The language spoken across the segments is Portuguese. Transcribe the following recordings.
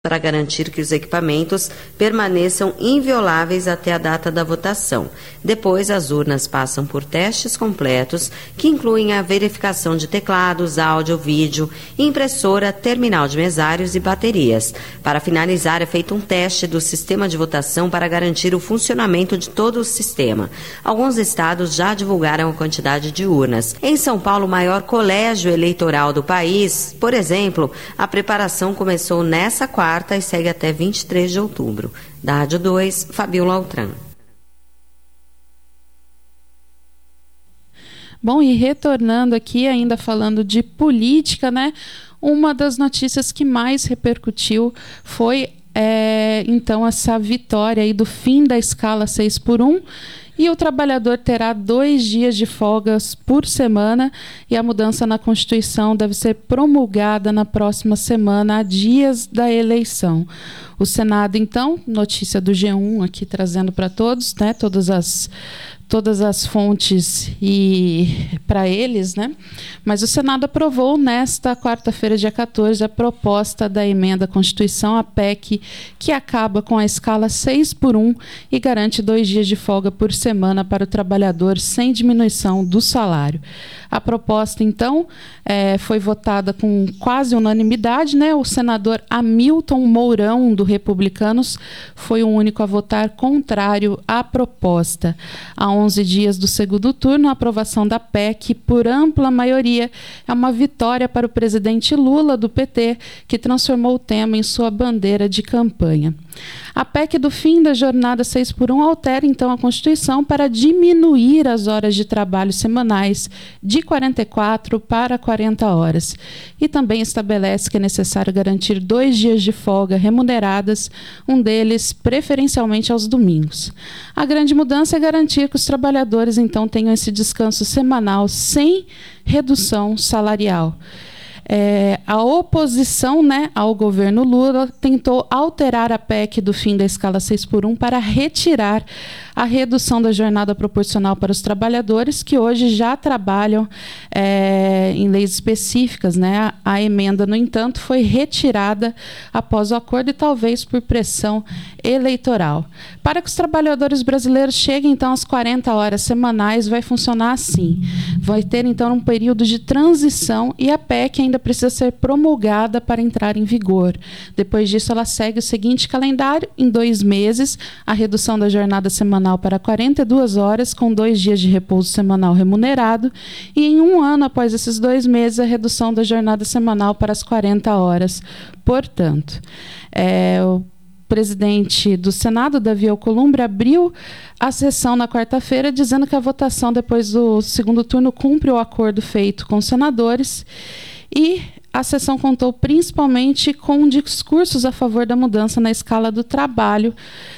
para garantir que os equipamentos permaneçam invioláveis até a data da votação. Depois, as urnas passam por testes completos, que incluem a verificação de teclados, áudio, vídeo, impressora, terminal de mesários e baterias. Para finalizar, é feito um teste do sistema de votação para garantir o funcionamento de todo o sistema. Alguns estados já divulgaram a quantidade de urnas. Em São Paulo, o maior colégio eleitoral do país, por exemplo, a preparação começou nessa quarta e segue até 23 de outubro. Da Rádio 2, Fabiola Altran. Bom, e retornando aqui, ainda falando de política, né? Uma das notícias que mais repercutiu foi, então, essa vitória aí do fim da escala 6x1, e o trabalhador terá 2 dias de folgas por semana, e a mudança na Constituição deve ser promulgada na próxima semana, a dias da eleição. O Senado, então, notícia do G1 aqui trazendo para todos, né, todas as fontes e para eles, né? Mas o Senado aprovou nesta quarta-feira, dia 14, a proposta da emenda à Constituição, a PEC, que acaba com a escala 6x1 e garante 2 dias de folga por semana para o trabalhador sem diminuição do salário. A proposta, então, foi votada com quase unanimidade, né? O senador Hamilton Mourão, do Republicanos, foi o único a votar contrário à proposta. Há 11 dias do segundo turno, a aprovação da PEC, por ampla maioria, é uma vitória para o presidente Lula, do PT, que transformou o tema em sua bandeira de campanha. A PEC do fim da jornada 6x1 altera, então, a Constituição para diminuir as horas de trabalho semanais de 44 para 40 horas. E também estabelece que é necessário garantir 2 dias de folga remuneradas, um deles preferencialmente aos domingos. A grande mudança é garantir que os trabalhadores, então, tenham esse descanso semanal sem redução salarial. A oposição, né, ao governo Lula tentou alterar a PEC do fim da escala 6x1 para retirar a redução da jornada proporcional para os trabalhadores que hoje já trabalham em leis específicas, né? A emenda, no entanto, foi retirada após o acordo e talvez por pressão eleitoral. Para que os trabalhadores brasileiros cheguem, então, às 40 horas semanais, vai funcionar assim. Vai ter, então, um período de transição e a PEC ainda precisa ser promulgada para entrar em vigor. Depois disso, ela segue o seguinte calendário: em 2 meses, a redução da jornada semanal para 42 horas, com 2 dias de repouso semanal remunerado, e em 1 ano após esses 2 meses, a redução da jornada semanal para as 40 horas. Portanto, o presidente do Senado, Davi Alcolumbre, abriu a sessão na quarta-feira, dizendo que a votação depois do segundo turno cumpre o acordo feito com os senadores, e a sessão contou principalmente com discursos a favor da mudança na escala do trabalho,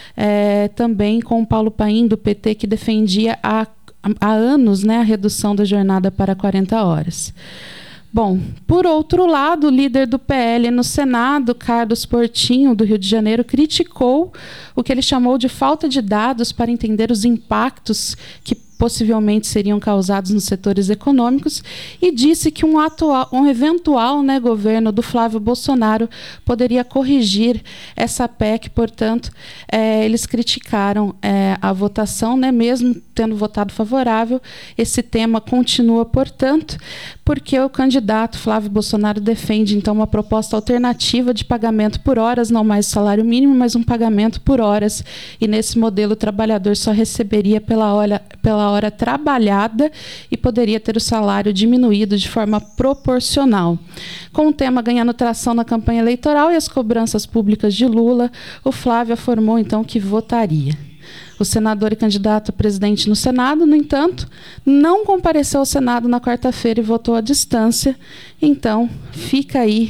também com o Paulo Paim, do PT, que defendia há anos, né, a redução da jornada para 40 horas. Bom, por outro lado, o líder do PL no Senado, Carlos Portinho, do Rio de Janeiro, criticou o que ele chamou de falta de dados para entender os impactos que possivelmente seriam causados nos setores econômicos, e disse que um eventual, né, governo do Flávio Bolsonaro poderia corrigir essa PEC. Portanto, eles criticaram a votação, né, mesmo tendo votado favorável. Esse tema continua, portanto, porque o candidato Flávio Bolsonaro defende, então, uma proposta alternativa de pagamento por horas, não mais salário mínimo, mas um pagamento por horas, e nesse modelo o trabalhador só receberia pela hora trabalhada e poderia ter o salário diminuído de forma proporcional. Com o tema ganhando tração na campanha eleitoral e as cobranças públicas de Lula, o Flávio afirmou, então, que votaria. O senador e candidato a presidente no Senado, no entanto, não compareceu ao Senado na quarta-feira e votou à distância. Então, fica aí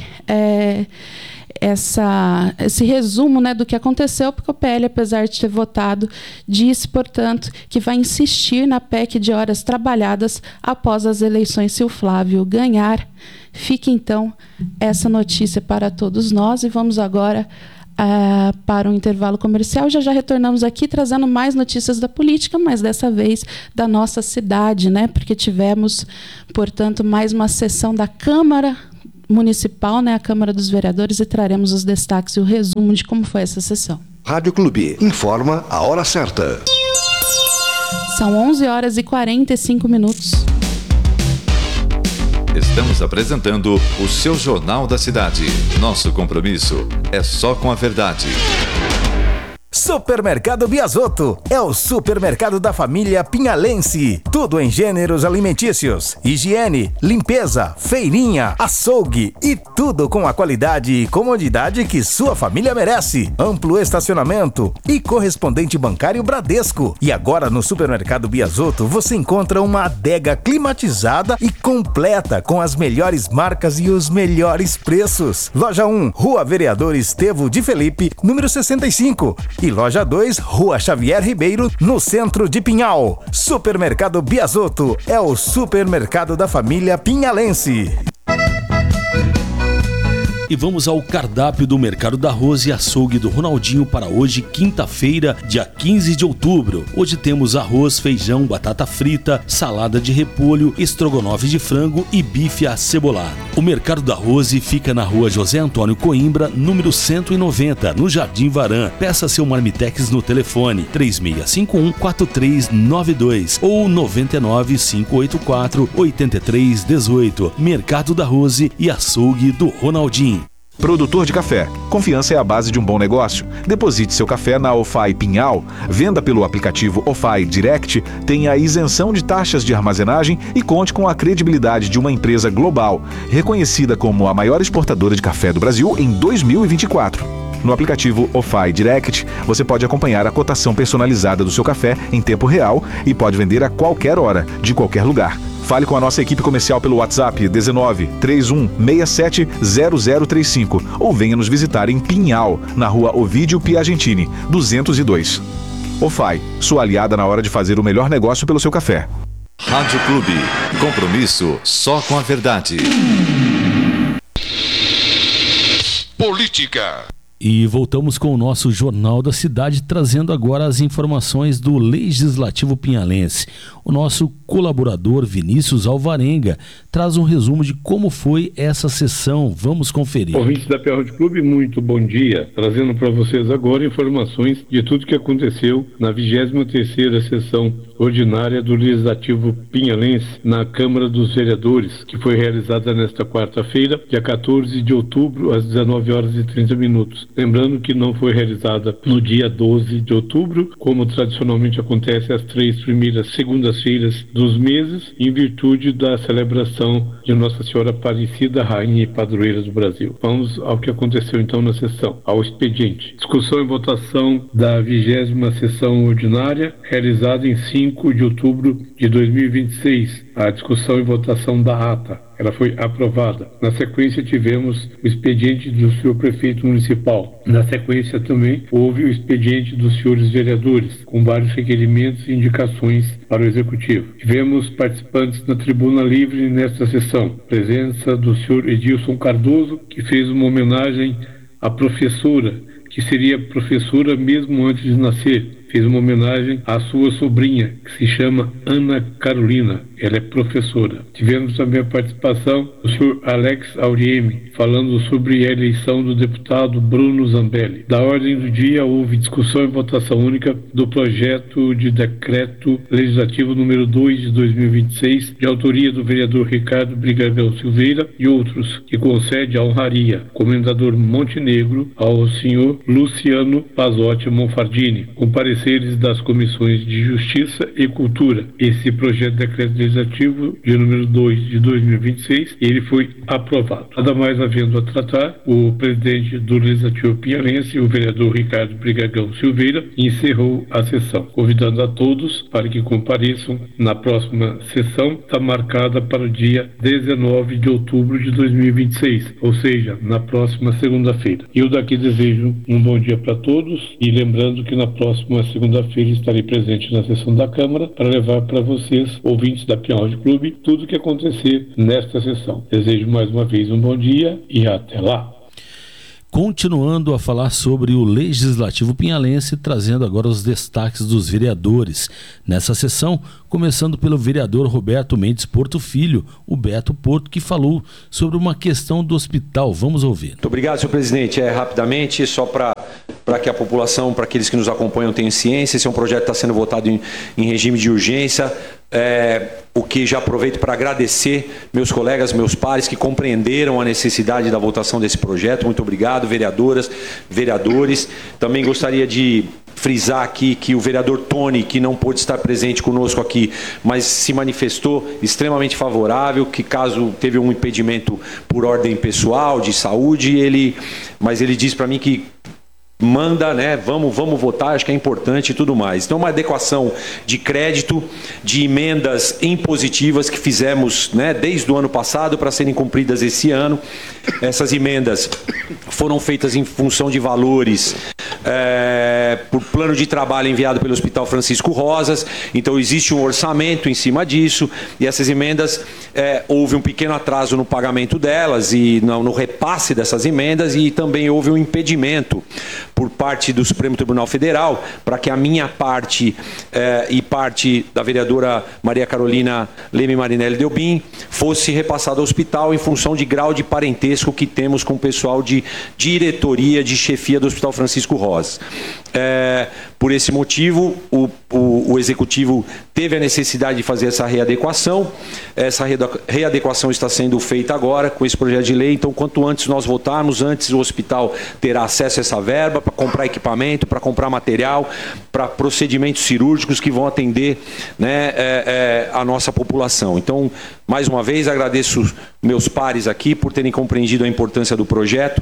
esse resumo, né, do que aconteceu, porque o PL, apesar de ter votado, disse, portanto, que vai insistir na PEC de horas trabalhadas após as eleições, se o Flávio ganhar. Fica, então, essa notícia para todos nós, e vamos agora para um intervalo comercial. Já retornamos aqui trazendo mais notícias da política, mas dessa vez da nossa cidade, né? Porque tivemos, portanto, mais uma sessão da Câmara Municipal, né, a Câmara dos Vereadores, e traremos os destaques e o resumo de como foi essa sessão. Rádio Clube informa a hora certa. São 11h45. Estamos apresentando o seu Jornal da Cidade. Nosso compromisso é só com a verdade. Supermercado Biasotto é o supermercado da família pinhalense. Tudo em gêneros alimentícios, higiene, limpeza, feirinha, açougue e tudo com a qualidade e comodidade que sua família merece. Amplo estacionamento e correspondente bancário Bradesco. E agora no Supermercado Biasotto você encontra uma adega climatizada e completa com as melhores marcas e os melhores preços. Loja 1, Rua Vereador Estevo de Felipe, número 65. E Loja 2, Rua Xavier Ribeiro, no centro de Pinhal. Supermercado Biasotto é o supermercado da família pinhalense. E vamos ao cardápio do Mercado da Arroz e Açougue do Ronaldinho para hoje, quinta-feira, dia 15 de outubro. Hoje temos arroz, feijão, batata frita, salada de repolho, estrogonofe de frango e bife acebolado. O Mercado da Arroz fica na Rua José Antônio Coimbra, número 190, no Jardim Varan. Peça seu marmitex no telefone 3651-4392 ou 99-584-8318. Mercado da Arroz e Açougue do Ronaldinho. Produtor de café. Confiança é a base de um bom negócio. Deposite seu café na OFAI Pinhal, venda pelo aplicativo OFAI Direct, tenha isenção de taxas de armazenagem e conte com a credibilidade de uma empresa global, reconhecida como a maior exportadora de café do Brasil em 2024. No aplicativo OFAI Direct, você pode acompanhar a cotação personalizada do seu café em tempo real e pode vender a qualquer hora, de qualquer lugar. Fale com a nossa equipe comercial pelo WhatsApp 19 31 67 0035 ou venha nos visitar em Pinhal, na Rua Ovídio Piagentini, 202. OFAI, sua aliada na hora de fazer o melhor negócio pelo seu café. Rádio Clube, compromisso só com a verdade. Política. E voltamos com o nosso Jornal da Cidade, trazendo agora as informações do Legislativo Pinhalense. O nosso colaborador Vinícius Alvarenga traz um resumo de como foi essa sessão. Vamos conferir. Ouvintes da Rádio Clube, muito bom dia. Trazendo para vocês agora informações de tudo que aconteceu na 23ª sessão ordinária do Legislativo Pinhalense na Câmara dos Vereadores, que foi realizada nesta quarta-feira, dia 14 de outubro, às 19h30. Lembrando que não foi realizada no dia 12 de outubro, como tradicionalmente acontece às 3 primeiras segundas-feiras dos meses, em virtude da celebração de Nossa Senhora Aparecida, Rainha e Padroeira do Brasil. Vamos ao que aconteceu então na sessão, ao expediente. Discussão e votação da 20ª sessão ordinária, realizada em 5 de outubro de 2026. A discussão e votação da ata. Ela foi aprovada. Na sequência tivemos o expediente do senhor prefeito municipal. Na sequência também houve o expediente dos senhores vereadores, com vários requerimentos e indicações para o executivo. Tivemos participantes na tribuna livre nesta sessão. Presença do senhor Edilson Cardoso, que fez uma homenagem à professora, que seria professora mesmo antes de nascer. Fez uma homenagem à sua sobrinha, que se chama Ana Carolina. Ela é professora. Tivemos também a participação do senhor Alex Auriemi, falando sobre a eleição do deputado Bruno Zambelli. Da ordem do dia, houve discussão e votação única do projeto de decreto legislativo número 2 de 2026, de autoria do vereador Ricardo Brigagão Silveira e outros, que concede a honraria Comendador Montenegro ao senhor Luciano Pazotti Monfardini, com pareceres das comissões de Justiça e Cultura. Esse projeto de decreto legislativo de número 2 de 2026, ele foi aprovado. Nada mais havendo a tratar, o presidente do Legislativo Pinhalense, o vereador Ricardo Brigagão Silveira, encerrou a sessão, convidando a todos para que compareçam na próxima sessão, está marcada para o dia 19 de outubro de 2026, ou seja, na próxima segunda-feira. Eu daqui desejo um bom dia para todos e lembrando que na próxima segunda-feira estarei presente na sessão da Câmara para levar para vocês, ouvintes da Rádio Clube, tudo o que acontecer nesta sessão. Desejo mais uma vez um bom dia e até lá. Continuando a falar sobre o Legislativo Pinhalense, trazendo agora os destaques dos vereadores. Nessa sessão, começando pelo vereador Roberto Mendes Porto Filho, o Beto Porto, que falou sobre uma questão do hospital. Vamos ouvir. Muito obrigado, senhor presidente. Rapidamente, só para que a população, para aqueles que nos acompanham tenham ciência, esse é um projeto que está sendo votado em regime de urgência. O que já aproveito para agradecer meus colegas, meus pares que compreenderam a necessidade da votação desse projeto. Muito obrigado, vereadoras, vereadores. Também gostaria de frisar aqui que o vereador Tony, que não pôde estar presente conosco aqui, mas se manifestou extremamente favorável, que caso teve um impedimento por ordem pessoal, de saúde, mas ele disse para mim que manda, né? Vamos votar, acho que é importante e tudo mais. Então, uma adequação de crédito, de emendas impositivas que fizemos, né, desde o ano passado para serem cumpridas esse ano. Essas emendas foram feitas em função de valores por plano de trabalho enviado pelo Hospital Francisco Rosas. Então, existe um orçamento em cima disso e essas emendas, houve um pequeno atraso no pagamento delas e no repasse dessas emendas, e também houve um impedimento por parte do Supremo Tribunal Federal para que a minha parte e parte da vereadora Maria Carolina Leme Marinelli Delbin fosse repassada ao hospital em função de grau de parentesco que temos com o pessoal de diretoria, de chefia do Hospital Francisco Rosas. Por esse motivo, o Executivo teve a necessidade de fazer essa readequação. Essa readequação está sendo feita agora com esse projeto de lei. Então, quanto antes nós votarmos, antes o hospital terá acesso a essa verba para comprar equipamento, para comprar material, para procedimentos cirúrgicos que vão atender, né, a nossa população. Então, mais uma vez, agradeço meus pares aqui por terem compreendido a importância do projeto.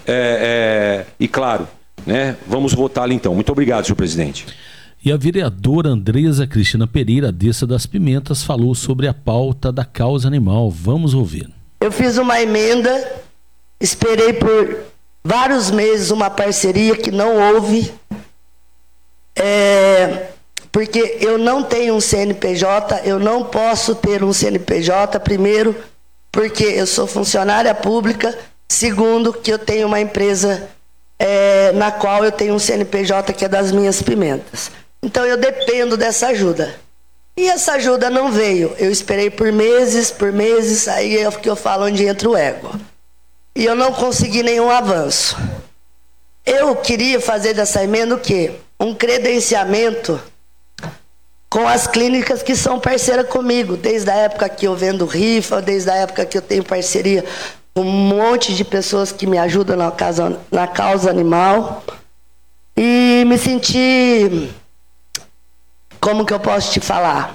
E, claro, né, vamos votá-lo então. Muito obrigado, senhor presidente. E a vereadora Andresa Cristina Pereira, Dessa das Pimentas, falou sobre a pauta da causa animal. Vamos ouvir. Eu fiz uma emenda, esperei por vários meses uma parceria que não houve, porque eu não tenho um CNPJ, eu não posso ter um CNPJ, primeiro, porque eu sou funcionária pública, segundo, que eu tenho uma empresa na qual eu tenho um CNPJ que é das minhas pimentas. Então eu dependo dessa ajuda. E essa ajuda não veio. Eu esperei por meses, aí é o que eu falo onde entra o ego. E eu não consegui nenhum avanço. Eu queria fazer dessa emenda o quê? Um credenciamento com as clínicas que são parceiras comigo, desde a época que eu vendo rifa, desde a época que eu tenho parceria com um monte de pessoas que me ajudam na causa animal. E me senti, como que eu posso te falar?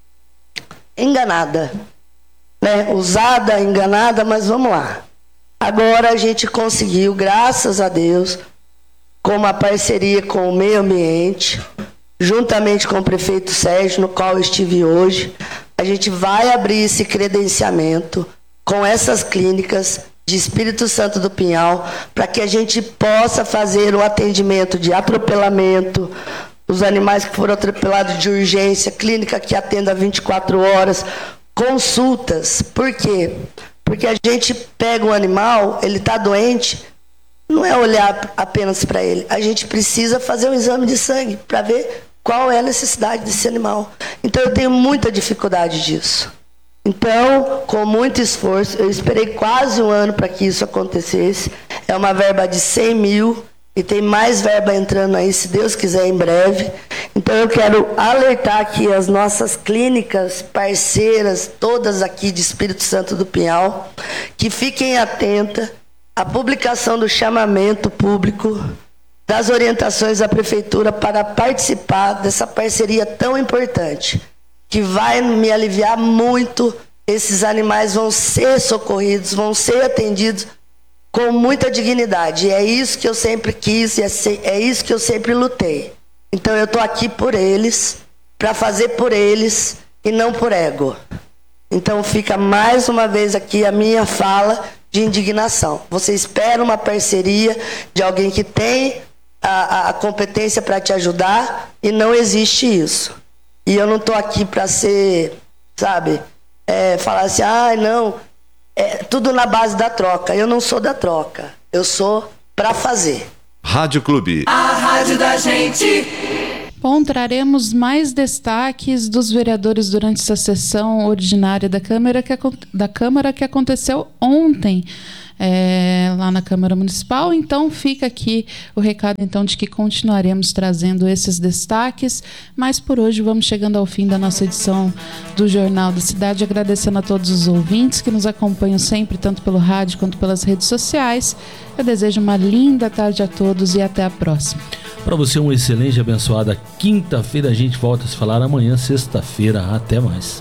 Enganada, né? Usada, enganada, mas vamos lá. Agora a gente conseguiu, graças a Deus, com uma parceria com o meio ambiente, juntamente com o prefeito Sérgio, no qual eu estive hoje, a gente vai abrir esse credenciamento com essas clínicas de Espírito Santo do Pinhal, para que a gente possa fazer o atendimento de atropelamento, os animais que foram atropelados de urgência, clínica que atenda 24 horas, consultas. Por quê? Porque a gente pega um animal, ele está doente, não é olhar apenas para ele, a gente precisa fazer um exame de sangue para ver qual é a necessidade desse animal. Então eu tenho muita dificuldade disso. Então, com muito esforço, eu esperei quase um ano para que isso acontecesse. É uma verba de 100 mil e tem mais verba entrando aí, se Deus quiser, em breve. Então, eu quero alertar aqui as nossas clínicas parceiras, todas aqui de Espírito Santo do Pinhal, que fiquem atentas à publicação do chamamento público, das orientações da Prefeitura para participar dessa parceria tão importante, que vai me aliviar muito. Esses animais vão ser socorridos, vão ser atendidos com muita dignidade. E é isso que eu sempre quis, é isso que eu sempre lutei. Então eu estou aqui por eles, para fazer por eles e não por ego. Então fica mais uma vez aqui a minha fala de indignação. Você espera uma parceria de alguém que tem a competência para te ajudar e não existe isso. E eu não estou aqui para ser, sabe, falar assim, não, tudo na base da troca. Eu não sou da troca, eu sou para fazer. Rádio Clube. A rádio da gente. Bom, traremos mais destaques dos vereadores durante essa sessão ordinária da Câmara que aconteceu ontem. Lá na Câmara Municipal, então fica aqui o recado então de que continuaremos trazendo esses destaques, mas por hoje vamos chegando ao fim da nossa edição do Jornal da Cidade, agradecendo a todos os ouvintes que nos acompanham sempre, tanto pelo rádio quanto pelas redes sociais. Eu desejo uma linda tarde a todos e até a próxima. Para você uma excelente e abençoada quinta-feira, a gente volta a se falar amanhã, sexta-feira. Até mais.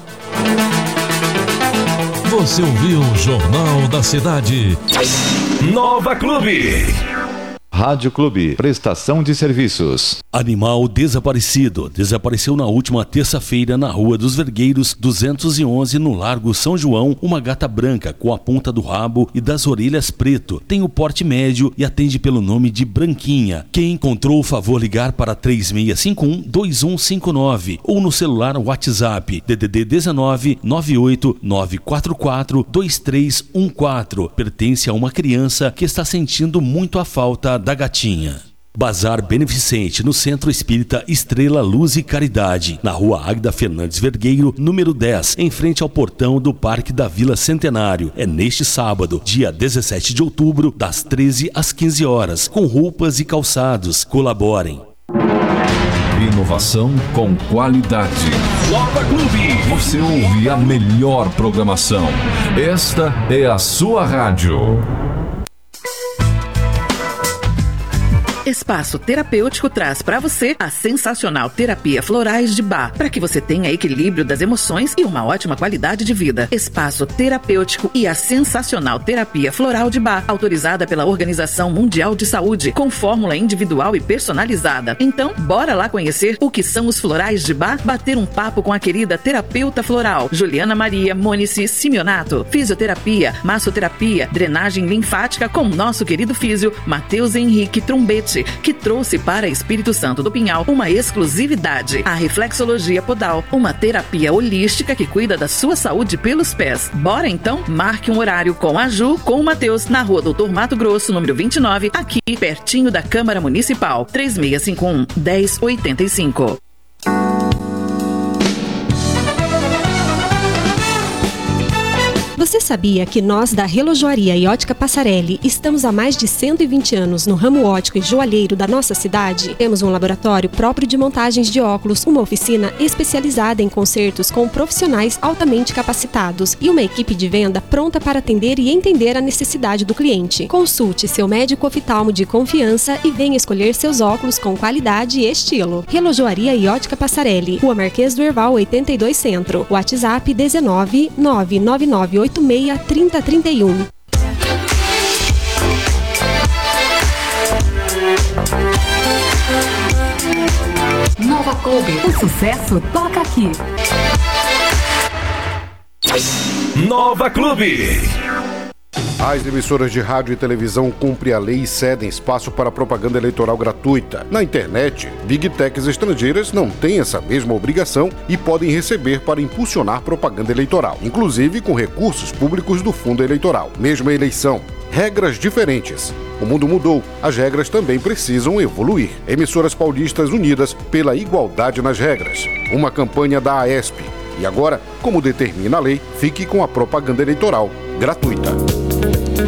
Você ouviu o Jornal da Cidade. Nova Clube. Rádio Clube, prestação de serviços. Animal desaparecido. Desapareceu na última terça-feira na Rua dos Vergueiros, 211, no Largo São João, uma gata branca com a ponta do rabo e das orelhas preto. Tem o porte médio e atende pelo nome de Branquinha. Quem encontrou, favor ligar para 3651-2159 ou no celular WhatsApp DDD 19 98 944 2314. Pertence a uma criança que está sentindo muito a falta da gatinha. Bazar Beneficente no Centro Espírita Estrela Luz e Caridade, na Rua Águida Fernandes Vergueiro, número 10, em frente ao portão do Parque da Vila Centenário. É neste sábado, dia 17 de outubro, das 13 às 15 horas, com roupas e calçados. Colaborem. Inovação com qualidade. Nova Clube. Você ouve a melhor programação. Esta é a sua rádio. Espaço Terapêutico traz para você a sensacional terapia Florais de Bach, para que você tenha equilíbrio das emoções e uma ótima qualidade de vida. Espaço Terapêutico e a sensacional terapia Floral de Bach, autorizada pela Organização Mundial de Saúde, com fórmula individual e personalizada. Então, bora lá conhecer o que são os Florais de Bach, bater um papo com a querida terapeuta floral Juliana Maria Monici Simeonato. Fisioterapia, massoterapia, drenagem linfática com nosso querido físio Matheus Henrique Trombete, que trouxe para Espírito Santo do Pinhal uma exclusividade, a reflexologia podal, uma terapia holística que cuida da sua saúde pelos pés. Bora então? Marque um horário com a Ju, com o Matheus, na Rua Doutor Mato Grosso, número 29, aqui pertinho da Câmara Municipal, 3651-1085. Você sabia que nós da Relojoaria e Ótica Passarelli estamos há mais de 120 anos no ramo óptico e joalheiro da nossa cidade? Temos um laboratório próprio de montagens de óculos, uma oficina especializada em consertos com profissionais altamente capacitados e uma equipe de venda pronta para atender e entender a necessidade do cliente. Consulte seu médico oftalmo de confiança e venha escolher seus óculos com qualidade e estilo. Relojoaria e Ótica Passarelli, Rua Marquês do Herval 82 Centro, WhatsApp 19 99986 3031. Nova Clube, o sucesso toca aqui. Nova Clube. As emissoras de rádio e televisão cumprem a lei e cedem espaço para propaganda eleitoral gratuita. Na internet, Big Techs estrangeiras não têm essa mesma obrigação e podem receber para impulsionar propaganda eleitoral, inclusive com recursos públicos do fundo eleitoral. Mesma eleição, regras diferentes. O mundo mudou, as regras também precisam evoluir. Emissoras paulistas unidas pela igualdade nas regras. Uma campanha da AESP. E agora, como determina a lei, fique com a propaganda eleitoral gratuita.